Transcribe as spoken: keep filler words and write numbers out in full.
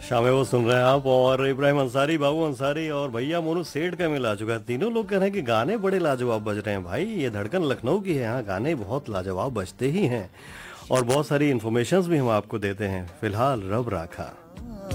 शामे वो सुन रहे हैं आप और इब्राहिम अंसारी, बाबू अंसारी और भैया मोनू सेठ का मिल आ चुका है। तीनों लोग कह रहे हैं कि गाने बड़े लाजवाब बज रहे हैं। भाई ये धड़कन लखनऊ की है, यहाँ गाने बहुत लाजवाब बजते ही हैं और बहुत सारी इन्फॉर्मेशंस भी हम आपको देते हैं। फिलहाल रब राखा।